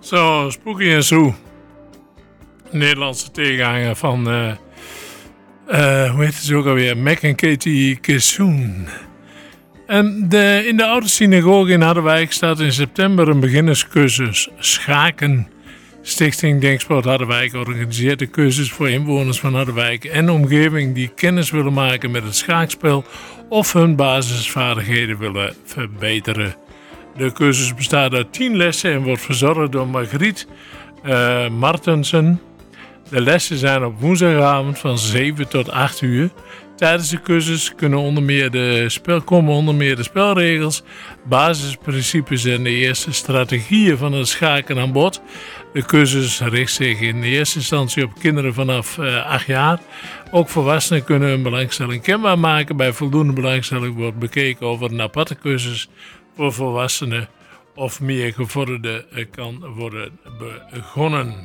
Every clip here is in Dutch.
Zo, Spooky en Sue. Nederlandse tegenhanger van, hoe heet het ook alweer? Mac en Katie Kissoon. En in de oude synagoge in Harderwijk staat in september een beginnerscursus schaken. Stichting Denksport Harderwijk organiseert de cursus voor inwoners van Harderwijk en omgeving die kennis willen maken met het schaakspel of hun basisvaardigheden willen verbeteren. De cursus bestaat uit 10 lessen en wordt verzorgd door Margriet Martensen. De lessen zijn op woensdagavond van 7 tot 8 uur. Tijdens de cursus komen onder meer de spelregels, basisprincipes en de eerste strategieën van het schaken aan bod. De cursus richt zich in eerste instantie op kinderen vanaf 8 jaar. Ook volwassenen kunnen hun belangstelling kenbaar maken. Bij voldoende belangstelling wordt bekeken of er een aparte cursus voor volwassenen of meer gevorderden kan worden begonnen.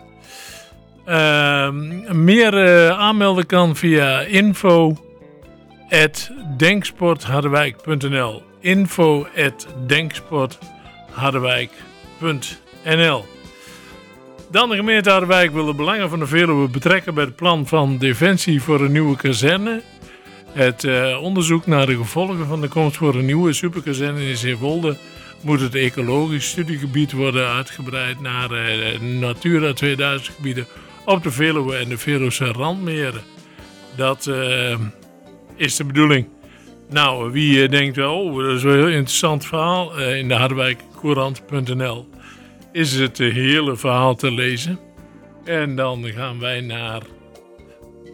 Meer aanmelden kan via info@denksportharderwijk.nl info@denksportharderwijk.nl. Dan de gemeente Harderwijk wil de belangen van de Veluwe betrekken bij het plan van Defensie voor een nieuwe kazerne. Het onderzoek naar de gevolgen van de komst voor een nieuwe superkazerne in Zeewolde moet het ecologisch studiegebied worden uitgebreid naar Natura 2000 gebieden op de Veluwe en de Veluwse randmeren. Dat is de bedoeling. Nou, wie denkt wel, dat is wel een heel interessant verhaal. In de Harderwijkcourant.nl is het hele verhaal te lezen. En dan gaan wij naar